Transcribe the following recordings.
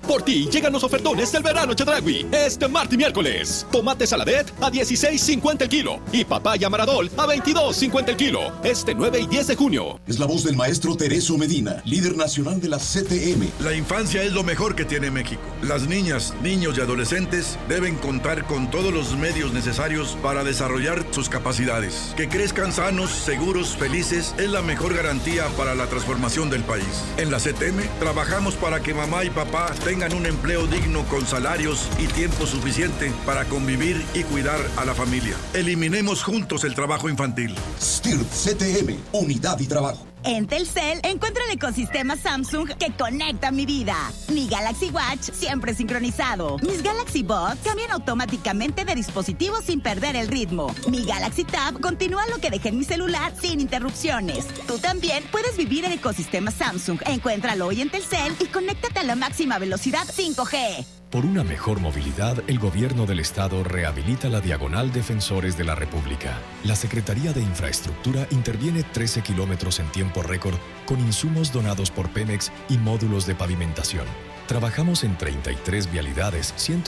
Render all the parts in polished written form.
Por ti llegan los ofertones del verano Chedraui. Este martes y miércoles. Tomate saladet a $16.50 el kilo. Y papaya maradol a $22.50 el kilo. Este 9 y 10 de junio. Es la voz del maestro Tereso Medina, líder nacional de la CTM. La infancia es lo mejor que tiene México. Las niñas, niños y adolescentes deben contar con todos los medios necesarios para desarrollar sus capacidades. Que crezcan sanos, seguros, felices es la mejor garantía para la transformación del país. En la CTM trabajamos para que mamá y papá tengan un empleo digno con salarios y tiempo suficiente para convivir y cuidar a la familia. Eliminemos juntos el trabajo infantil. STIRT CTM, unidad y trabajo. En Telcel encuentra el ecosistema Samsung que conecta mi vida. Mi Galaxy Watch siempre sincronizado. Mis Galaxy Buds cambian automáticamente de dispositivo sin perder el ritmo. Mi Galaxy Tab continúa lo que dejé en mi celular sin interrupciones. Tú también puedes vivir el ecosistema Samsung. Encuéntralo hoy en Telcel y conéctate a la máxima velocidad 5G. Por una mejor movilidad, el Gobierno del Estado rehabilita la Diagonal Defensores de la República. La Secretaría de Infraestructura interviene 13 kilómetros en tiempo récord con insumos donados por Pemex y módulos de pavimentación. Trabajamos en 33 vialidades,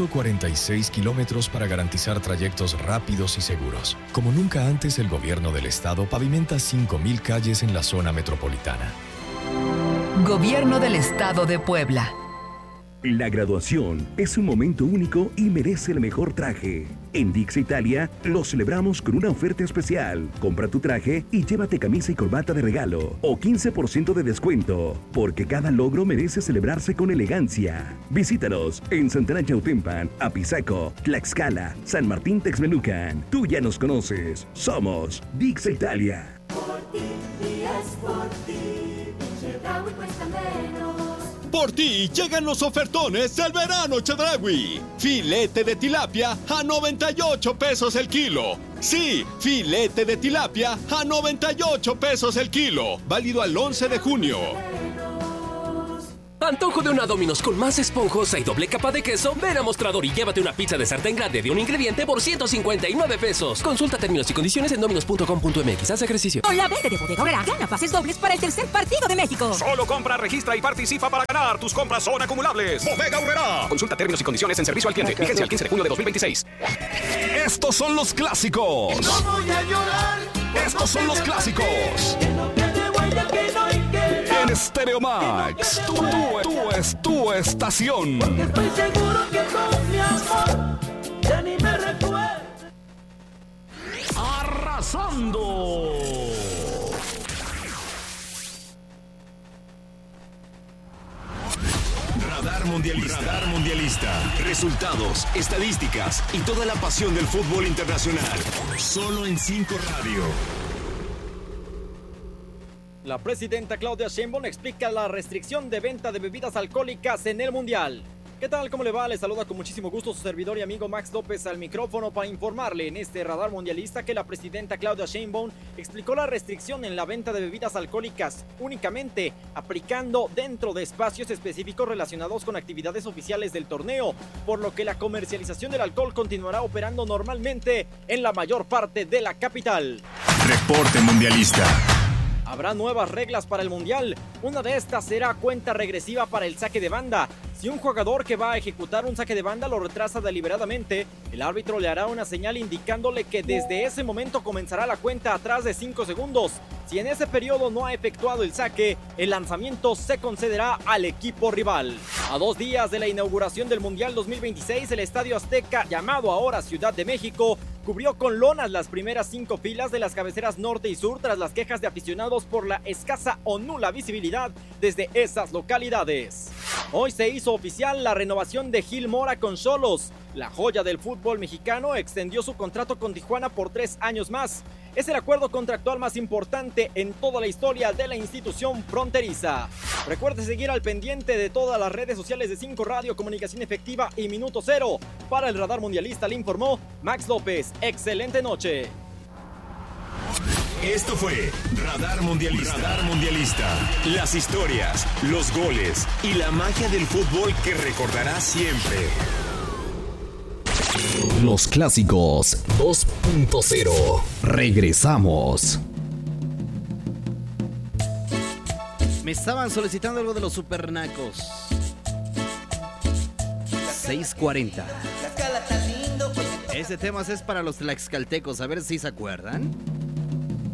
146 kilómetros para garantizar trayectos rápidos y seguros. Como nunca antes, el Gobierno del Estado pavimenta 5,000 calles en la zona metropolitana. Gobierno del Estado de Puebla. La graduación es un momento único y merece el mejor traje. En Dix Italia lo celebramos con una oferta especial. Compra tu traje y llévate camisa y corbata de regalo o 15% de descuento, porque cada logro merece celebrarse con elegancia. Visítanos en Santana Chautempan, Apizaco, Tlaxcala, San Martín Texmelucan. Tú ya nos conoces. Somos Dix Italia. Por ti, y es por ti, Chedraui cuesta menos. Por ti llegan los ofertones del verano Chedraui. Filete de tilapia a 98 pesos el kilo. Sí, filete de tilapia a 98 pesos el kilo. Válido al 11 de junio. Antojo de una Domino's con más esponjosa y doble capa de queso. Ven a Mostrador y llévate una pizza de sartén grande de un ingrediente por 159 pesos. Consulta términos y condiciones en dominos.com.mx. Haz ejercicio. Con la venta de Bodega Aurrera, gana pases dobles para el tercer partido de México. Solo compra, registra y participa para ganar. Tus compras son acumulables. Bodega Aurrera. Consulta términos y condiciones en servicio al cliente. Vigencia al 15 de junio de 2026. Estos son los clásicos. No voy a llorar. Estos son los clásicos. En Stereo Max, tu estación. Porque estoy seguro que con mi amor ya ni me recuerdo. Arrasando. Radar Mundialista. Radar Mundialista. Resultados, estadísticas y toda la pasión del fútbol internacional. Solo en 5 Radio. La presidenta Claudia Sheinbaum explica la restricción de venta de bebidas alcohólicas en el Mundial. ¿Qué tal? ¿Cómo le va? Les saluda con muchísimo gusto su servidor y amigo Max López al micrófono para informarle en este radar mundialista que la presidenta Claudia Sheinbaum explicó la restricción en la venta de bebidas alcohólicas únicamente aplicando dentro de espacios específicos relacionados con actividades oficiales del torneo, por lo que la comercialización del alcohol continuará operando normalmente en la mayor parte de la capital. Reporte Mundialista. Habrá nuevas reglas para el Mundial. Una de estas será cuenta regresiva para el saque de banda. Si un jugador que va a ejecutar un saque de banda lo retrasa deliberadamente, el árbitro le hará una señal indicándole que desde ese momento comenzará la cuenta atrás de 5 segundos. Si en ese periodo no ha efectuado el saque, el lanzamiento se concederá al equipo rival. A 2 días de la inauguración del Mundial 2026, el Estadio Azteca, llamado ahora Ciudad de México, cubrió con lonas las primeras 5 filas de las cabeceras norte y sur tras las quejas de aficionados por la escasa o nula visibilidad desde esas localidades. Hoy se hizo oficial la renovación de Gil Mora con Xolos. La joya del fútbol mexicano extendió su contrato con Tijuana por 3 años más. Es el acuerdo contractual más importante en toda la historia de la institución fronteriza. Recuerde seguir al pendiente de todas las redes sociales de 5 Radio, Comunicación Efectiva y Minuto Cero. Para el Radar Mundialista le informó Max López. Excelente noche. Esto fue Radar Mundialista. Radar Mundialista. Las historias, los goles y la magia del fútbol que recordarás siempre. Los clásicos 2.0. Regresamos. Me estaban solicitando algo de los supernacos. 640. Este tema es para los tlaxcaltecos, a ver si se acuerdan.